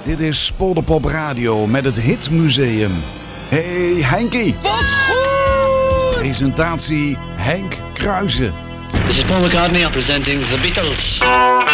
Dit is Polderpop Radio met het Hitmuseum. Hey Henkie. Wat goed! Presentatie Henk Kruijsen. This is Paul McCartney presenting The Beatles.